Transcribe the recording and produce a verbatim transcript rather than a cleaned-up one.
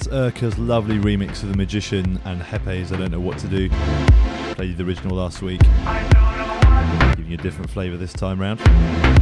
That's Urka's lovely remix of The Magician and Hepe's I Don't Know What to Do. Played the original last week, giving you a different flavour this time round.